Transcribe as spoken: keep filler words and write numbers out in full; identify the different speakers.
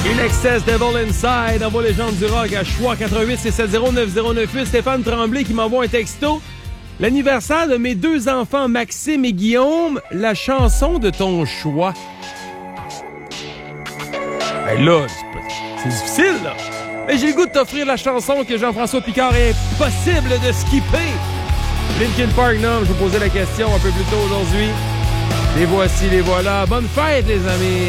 Speaker 1: In Excess, Devil Inside, en voix légende du rock à Choix quatre-vingt-huit six sept zéro neuf zéro neuf huit. Stéphane Tremblay qui m'envoie un texto. L'anniversaire de mes deux enfants, Maxime et Guillaume, la chanson de ton choix. Ben là, c'est, pas... c'est difficile, là. Mais j'ai le goût de t'offrir la chanson que Jean-François Picard est impossible de skipper. Linkin Park, non, je vous posais la question un peu plus tôt aujourd'hui. Les voici, les voilà. Bonne fête, les amis.